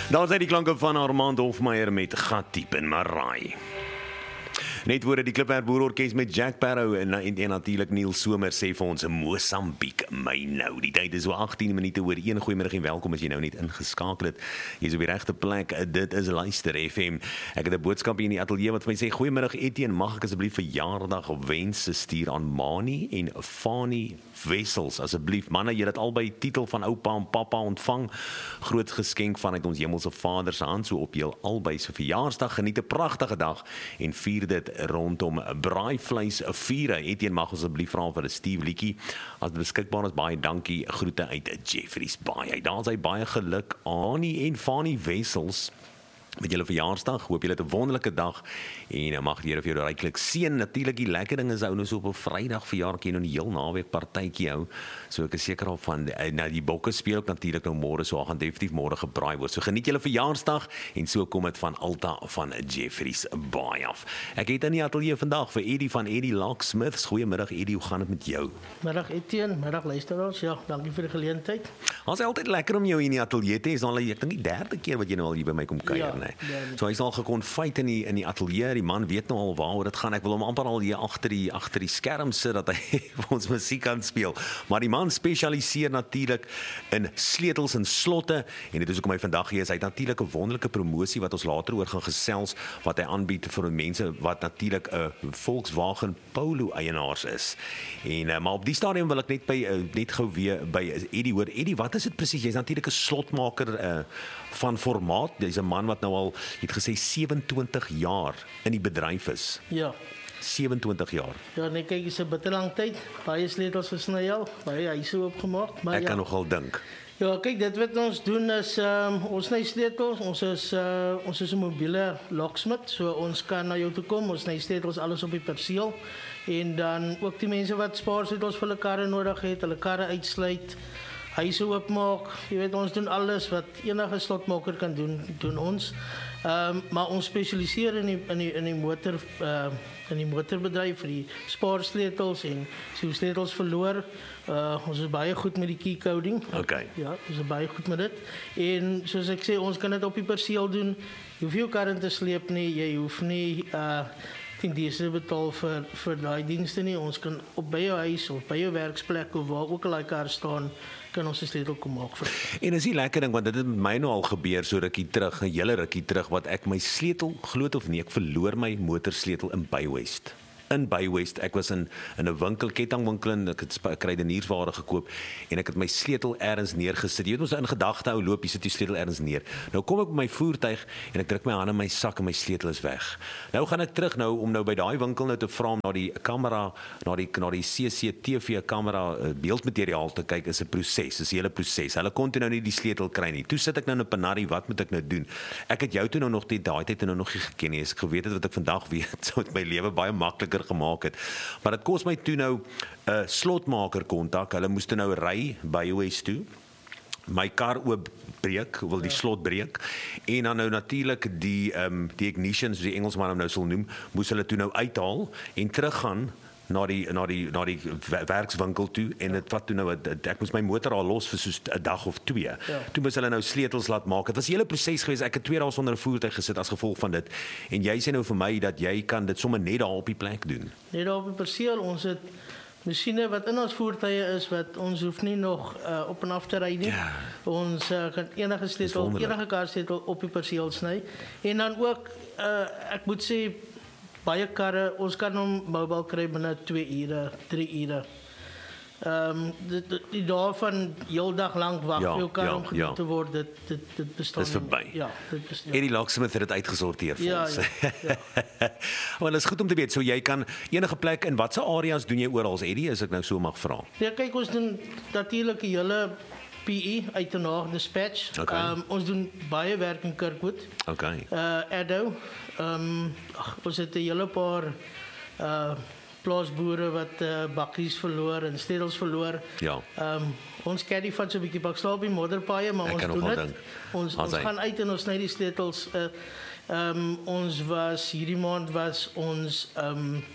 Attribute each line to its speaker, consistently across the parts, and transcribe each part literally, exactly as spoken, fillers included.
Speaker 1: Daar is die klanke van Armand Hofmeyer met Gatdiep en Marai. Net woorde die Klipwerk Boerorkes met Jack Parow en, en, en natuurlik Neil Somer sê vir ons Mosambiek my nou. Die tyd is so agttien minute oor een. Goeiemiddag en welkom as jy nou net ingeskakel het. Jy is op die regte plek. Dit is Luister F M. Ek het 'n boodskap hier in die ateljee wat vir my sê: "Goeiemiddag Etienne, mag ek asseblief verjaardag wense stuur aan Mani en Fani Wessels asseblief. Manne, jy het albei titel van oupa en pappa ontvang. Groot geskenk vanuit ons hemelse Vader se hand, so op julle albei se verjaarsdag. Geniet 'n pragtige dag en vier dit rondom braaivleis viere. Etienne, mag asseblief vra vir 'n Steve liedjie as dit beskikbaar is. Baie dankie. Groete uit Jeffreys Bay. Daar sy baie geluk Ani en Fani Wessels met julle verjaarsdag. Hoop julle het 'n wonderlike dag en mag die Here vir jou ryklik seën. Natuurlik die lekker ding is hou nou so op 'n Vrydag verjaar, kan jy nou die heel naweek partytjie hou. So ek is seker al van nou die bokke speel ook natuurlik nou môre, so gaan definitief môre gebraai word. So geniet julle verjaarsdag en so kom dit van Alta van Jeffreys Bay af. Ek het in die ateljee vandag vir Eddie van Eddie Locksmiths. Goeiemiddag Eddie, hoe gaan dit met jou?
Speaker 2: Middag Etienne, middag luisteraars. Ja, dankie vir die geleentheid.
Speaker 1: Ons is altyd lekker om jou in die ateljee te hê. Is al ek dink die derde keer wat jy nou al hier by my kom kuier,
Speaker 2: Ja.
Speaker 1: nee. So hy's al gekonfyt in die in die ateljee. Die man weet nou al waaroor dit gaan. Ek wil hom amper al hier agter die agter die skerm sit dat hy vir ons musiek kan speel. Maar die man spesialiseer natuurlik in sleutels en slotte en dit is hoekom hy vandag hier is. Hy het natuurlik 'n wonderlike promosie wat ons later oor gaan gesels wat hy aanbied vir mense wat natuurlik 'n Volkswagen Polo eienaars is. En uh, maar op die stadium wil ek net by uh, net gou weer by Eddie hoor. Eddie, wat is dit presies? Jy's natuurlik 'n slotmaker uh, van formaat. Jy's 'n man wat nou al het gesê sewenentwintig jaar in die bedryf is.
Speaker 2: Ja.
Speaker 1: sewenentwintig jaar.
Speaker 2: Ja, nee, kyk, is 'n bitter lang tyd. Baie sleutels gesny al, baie huise oopgemaak, maar
Speaker 1: Ek
Speaker 2: ja.
Speaker 1: kan nogal dink.
Speaker 2: Ja, kyk, dit wat ons doen is um, ons sny sleutels. Ons is uh, ons is 'n mobiele locksmith, so ons kan na jou toe kom. Ons sny sleutels alles op die perseel en dan ook die mense wat spaarsleutels vir hulle karre nodig het, hulle karre uitsluit, huise oopmaak. Jy weet, ons doen alles wat enige slotmaker kan doen, doen ons. Ehm um, maar ons spesialiseer in die in die in die motor uh, in die motorbedryf vir die spaarsleutels en as jy sleutels verloor, uh, ons is baie goed met die key coding.
Speaker 1: Okay.
Speaker 2: Ja, ons is baie goed met dit. En soos ek sê, ons kan dit op die perseel doen. Jy hoef jou kar in te sleep nie, jy hoef nie uh ten dieste betaal vir vir daai dienste nie. Ons kan op by jou huis of by jou werksplek of waar ook al daai kar staan, kan ons 'n sleutel kom maak vir.
Speaker 1: En is die lekker ding want dit het met my nou al gebeur so rukkie terug, 'n hele rukkie terug wat ek my sleutel, glo of nee, ek verloor my motorsleutel in Bywest. In Bywest, ek was in in 'n winkel, kettingwinkel en ek het kruideniersware gekoop en ek het my sleutel ergens neergesit. Jy weet ons in gedagte hou loop, jy sit die sleutel ergens neer. Nou kom ek met my voertuig en ek druk my hand in my sak en my sleutel is weg. Nou gaan ek terug nou om nou by daai winkel nou te vra om na die kamera, na die na die C C T V kamera beeldmateriaal te kyk. Is 'n proses, is 'n hele proses. Hulle kon toe nou nie die sleutel kry nie. Toe sit ek nou in 'n panari, wat moet ek nou doen? Ek het jou toe nou nog die daai tyd nou nog nie geken nie. As ek geweet het wat ek vandag weet, sou dit my lewe baie makliker gemaak het. Maar dit kos my toe nou 'n uh, slotmaker kontak. Hulle moes toe nou ry by West toe. My kar oopbreek, wil die slot breek en dan nou natuurlik die ehm um, die ignition, soos die Engelsman hom nou sal noem, moes hulle toe nou uithaal en teruggaan na die na die na die werkswinkel toe en dit wat toe nou ek moes my motor al los vir soos 'n dag of twee. Ja. Toe moes hulle nou sleutels laat maak. Dit was 'n hele proses geweest. Ek het twee dae sonder 'n voertuig gesit as gevolg van dit. En jy sê nou vir my dat jy kan dit sommer net daar op die plek doen.
Speaker 2: Net daar op die perseel, ons het masjiene wat in ons voertuie is wat ons hoef nie nog uh, op en af te ry nie.
Speaker 1: Ja.
Speaker 2: Ons uh, kan enige sleutel, enige karsleutel op die perseel sny. En dan ook uh, ek moet sê baie karre, ons kan hom mobile kry binne twee ure, drie ure. Ehm um, die, die, die dae van heeldag lank wag
Speaker 1: Ja,
Speaker 2: vir jou kar
Speaker 1: ja,
Speaker 2: om gedoen
Speaker 1: ja.
Speaker 2: te word, dit dit dit bestaan.
Speaker 1: Dis verby.
Speaker 2: Ja, dit is ja.
Speaker 1: Eddie Locksmith het dit uitgesorteer vir
Speaker 2: Ja,
Speaker 1: ons.
Speaker 2: ja, ja.
Speaker 1: Wel, dit is goed om te weet. So jy kan enige plek in watse areas doen jy oral, Eddie, as ek nou so mag vra?
Speaker 2: Ja, kyk, ons doen natuurlik die hele P E uit en na dispatch.
Speaker 1: Okay.
Speaker 2: Um, ons doen baie werk in Kirkwood.
Speaker 1: Okay.
Speaker 2: Uh Addo. Ehm um, ons het 'n hele paar uh plaasboere wat uh, bakkies verloor en sleutels verloor.
Speaker 1: Ja.
Speaker 2: Ehm um, ons caddy vat so 'n bietjie bakslaap die modderpaaie, maar
Speaker 1: Ek
Speaker 2: ons
Speaker 1: kan
Speaker 2: doen
Speaker 1: nogal
Speaker 2: dit.
Speaker 1: dink.
Speaker 2: Ons
Speaker 1: As
Speaker 2: ons
Speaker 1: hy-
Speaker 2: gaan uit en ons sny die sleutels. Uh, Ehm um, ons was hierdie maand was ons ehm um,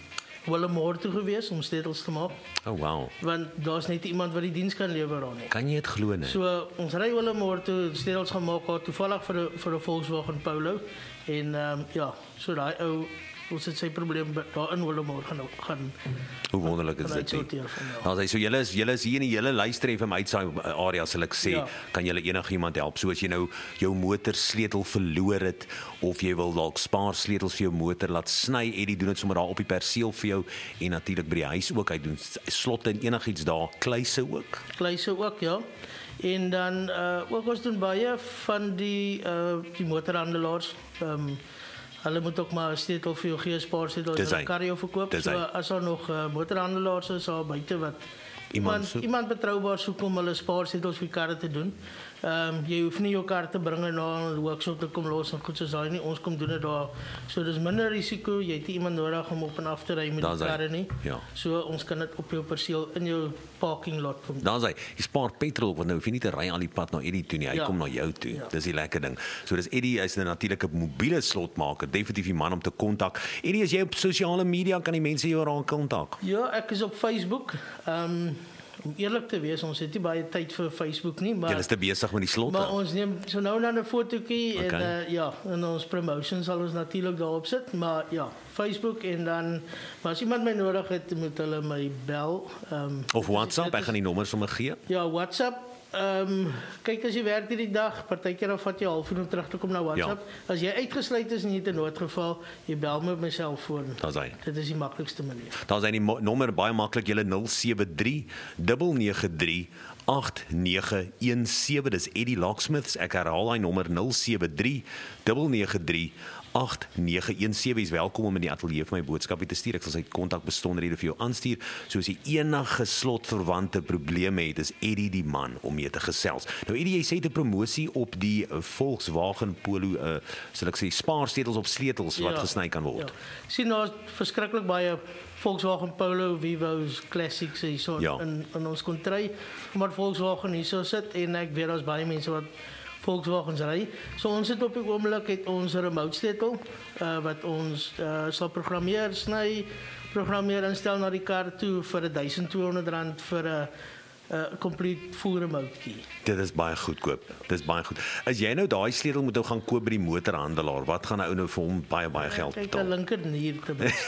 Speaker 2: Willem toe gewees om sleutels te maak.
Speaker 1: Oh wow.
Speaker 2: Want daar's net iemand wat die diens kan lewer aan nie.
Speaker 1: Kan jy dit glo nie?
Speaker 2: So ons ry Willem toe sleutels gemaak het toevallig vir 'n vir 'n Volkswagen Polo en ehm um, ja, so daai ou ons het sy probleem daar in Willem gaan gaan.
Speaker 1: Hoe wonderlik is dit nie? Nou so julle is julle is hier in die hele luister en vir my uitsaai area sal ek sê, ja. Kan julle enigiemand help? So as jy nou jou motor sleutel verloor het of jy wil dalk spaar sleutels vir jou motor laat sny, Eddie doen dit sommer daar op die perseel vir jou en natuurlik by die huis ook. Hy doen slotte en enigiets daar, kluise ook.
Speaker 2: Kluise ook, ja. En dan uh, ook ons doen baie van die uh, die motorhandelaars. Ehm um, Hulle moet ook maar 'n sleutel vir jou gee, spaar sleutel as hulle kar jou verkoop. So as daar nog uh, motorhandelaars is daar buite wat iemand iemand, iemand betroubaar soek om hulle spaar sleutels vir karre te doen. Ehm um, jy hoef nie jou kar te bring na 'n workshop te kom los en goed soos daai nie. Ons kom doen dit daar. So dis minder risiko. Jy het nie iemand nodig om op en af te ry met die karre nie.
Speaker 1: Ja.
Speaker 2: So ons kan dit op jou perseel in jou parking lot kom.
Speaker 1: Dan sê jy spaar petrol want nou hoef jy nie te ry al die pad na Eddie toe nie. Hy ja. kom na jou toe. Ja. Dis die lekker ding. So dis Eddie is 'n natuurlike mobiele slotmaker. Definitief die man om te kontak. Eddie, as jy op sosiale media kan die mense jou raak kontak?
Speaker 2: Ja, ek is op Facebook. Ehm um, Om eerlik te wees, ons het nie baie tyd vir Facebook nie, maar
Speaker 1: jy is te besig met die slotte.
Speaker 2: Maar ons neem so nou dan 'n fotootjie okay. en uh, ja, en ons promotions sal ons natuurlik daarop sit, maar ja, Facebook en dan maar as iemand my nodig het, moet hulle my bel. Ehm um,
Speaker 1: of WhatsApp, ek gaan die nommers sommer gee.
Speaker 2: Ja, WhatsApp. Ehm um, kyk as jy werk hierdie dag, partykeer dan vat jy halfuur om terug te kom na WhatsApp. Ja. As jy uitgesluit is en jy het 'n noodgeval, jy bel my op my selfoon.
Speaker 1: Daar's hy.
Speaker 2: Dit is die maklikste manier.
Speaker 1: Daar's hy die nommer baie maklik, julle nul sewe drie nege nege drie agt nege een sewe. Dis Eddie Locksmiths. Ek herhaal daai nommer nul sewe drie nege nege drie agt nege een sewe. Is welkom om in die ateljee vir my boodskapie te stuur. Ek sal sy kontakbesonderhede vir jou aanstuur. So as jy enige slotverwante probleme het, is Eddie die man om mee te gesels. Nou Eddie, jy sê 'n promosie op die Volkswagen Polo, uh, sal ek sê spaarsleutels op sleutels wat ja, gesny kan word.
Speaker 2: Ja. Sien nou verskriklik baie Volkswagen Polo, Vivos, Classics hierso ja. in in ons kontry, maar Volkswagen hierso sit en ek weet daar's baie mense wat Volkswagens ry. So ons het op die oomblik het ons remote sleutel uh, wat ons uh, sal programmeer, sny, programmeer instel na die kar toe vir duisend tweehonderd rand vir 'n uh, 'n uh, complete full remote key.
Speaker 1: Dit is baie goedkoop. Dit is baie goed. As jy nou daai sleutel moet ou gaan koop by die motorhandelaar, wat gaan hy ou nou vir hom baie baie geld betaal?
Speaker 2: 'n linkernier te bes.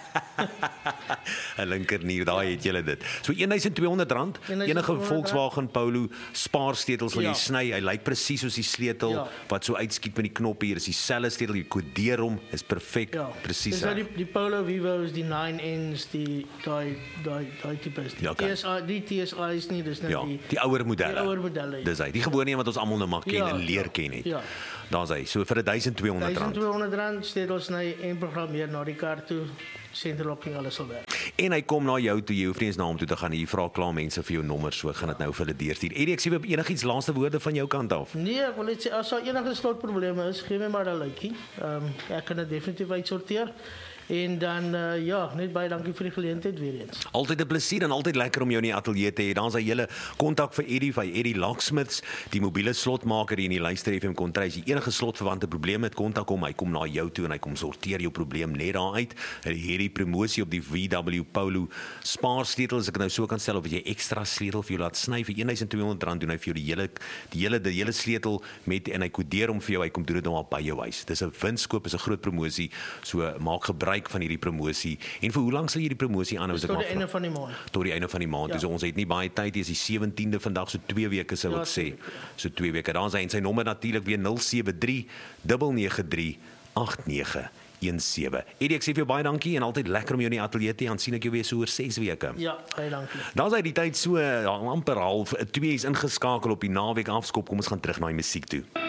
Speaker 1: 'n linkernier, daai het jy dit. So duisend tweehonderd rand, enige Volkswagen Polo spaarsleutels wat ja. jy sny, hy lyk presies soos die sleutel ja. wat so uitskiet met die knop hier, is dieselfde sleutel, jy kodeer hom, is perfek, ja. presies.
Speaker 2: Dis die die Polo Vivos, die nine N's, die daai daai daai tipe is. Die
Speaker 1: ja, okay.
Speaker 2: T S I, die T S I is nie, dis net
Speaker 1: ja,
Speaker 2: die
Speaker 1: die ouer modelle.
Speaker 2: Die ouer modelle. Ja.
Speaker 1: Dis hy, die gewone een wat ons almal nou maar ken ja, en leer ja, ken het. Ja. Daar's hy. So vir duisend tweehonderd rand.
Speaker 2: duisend tweehonderd rand sleutel sny en programmeer na die kar toe. Senterlocking alles sal werk.
Speaker 1: En hy kom na jou toe, jy hoef nie eens na hom toe te gaan nie. Jy vra klaar mense vir jou nommer, so gaan dit nou vir hulle deurstuur. Eddie, ek sien op enigiets laaste woorde van jou kant af.
Speaker 2: Nee, ek wil net sê as daar enige slotprobleme is, gee my maar 'n likeie. Ehm um, ek kan dit definitief uitsorteer. En dan uh, ja, net baie dankie vir die geleentheid weer eens.
Speaker 1: Altyd 'n plesier en altyd lekker om jou in die ateljee te hê. Dan's hy hele kontak vir Eddie van Eddie Locksmiths, die mobiele slotmaker hier in die Luister F M kontry. As jy enige slotverwante probleme het, kontak hom. Hy kom na jou toe en hy kom sorteer jou probleem net daar uit. Hy het hierdie promosie op die V W Polo spaarsleutel, as ek nou so kan stel, of as jy ekstra sleutel vir jou laat sny vir duisend tweehonderd rand, doen hy vir jou die hele die hele die hele sleutel met en hy kodeer hom vir jou. Hy kom doen dit nou al by jou huis. Dis 'n winskoop, is 'n groot promosie. So maak gebruik van hierdie promosie. En vir hoe lank sal hierdie promosie aanhou?
Speaker 2: Tot die einde van die maand.
Speaker 1: Tot die einde van die maand. Ja. So ons het nie baie tyd, dis die sewentiende vandag, so twee weke sou ek ja, sê. So twee weke. Dan sy en sy nommer natuurlik weer nul sewe drie nege nege drie agt nege een sewe. Eddie, ek sê vir jou baie dankie en altyd lekker om jou in die ateljee te aan sien ek jou weer so oor ses weke.
Speaker 2: Ja, baie dankie.
Speaker 1: Dan sy die tyd so amper half twee is ingeskakel op die naweek afskop. Kom ons gaan terug na die musiek toe.